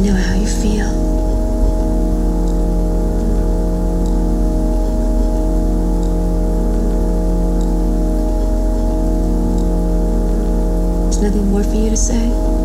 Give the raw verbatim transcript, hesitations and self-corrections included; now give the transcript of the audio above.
know how you feel. There's nothing more for you to say?